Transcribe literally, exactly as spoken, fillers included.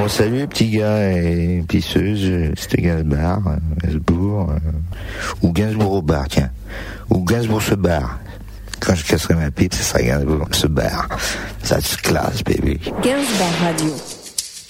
Bon, salut les petits gars et pisseuses, c'était Gainsbourg, euh, Gainsbourg, euh, ou Gainsbourg au bar, tiens. Ou Gainsbourg se barre. Quand je casserai ma pipe, ce sera Gainsbourg se barre. Ça se classe, baby. Gainsbourg Radio.